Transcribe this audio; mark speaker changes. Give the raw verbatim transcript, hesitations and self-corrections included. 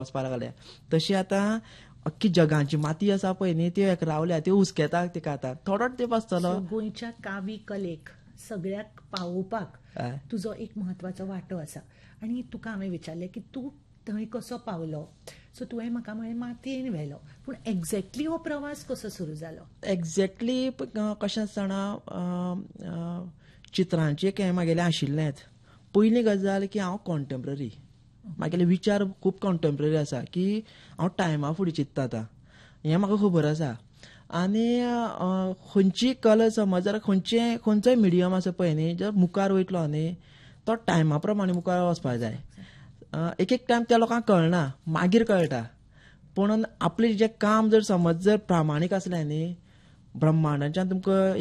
Speaker 1: वचपाक लागल्या. तशी आतां अख्खी जगांची माती आसा पळय न्ही त्यो एक रावल्या त्यो हुस्केता तिका आतां थोडोच तेंप आसतलो.
Speaker 2: गोंयच्या कावी कलेक सगळ्याक पावोवपाक तुजो एक म्हत्वाचो वांटो आसा. आनी तुका हांवें विचारलें की तूं थंय कसो पावलो, सो तुवें म्हाका म्हळें मातयेन व्हेलो, पूण एक्झॅक्टली हो प्रवास कसो सुरू जालो?
Speaker 1: एक्झॅक्टली कशें आसतना चित्रांचें एक हें म्हागेलें आशिल्लेंच. पयली गजाल की हांव कॉन्टेम्प्ररी, म्हागेले विचार खूब कॉन्टेम्प्ररी आसा की हांव टायमा फुडें चिंत्ता आतां, हें म्हाका खबर आसा. आनी खंयचीय कला समज जर खंयचें खंयचोय मिडियम आसा पळय न्ही जर मुखार वयतलो न्ही तो टायमा प्रमाणें मुखार वचपाक जाय. एक एक टायम त्या लोकांक कळना, मागीर कळटा. पूण आपलें जें काम जर समज जर प्रामाणीक आसलें न्ही ब्रह्मांडाच्यान तुमकां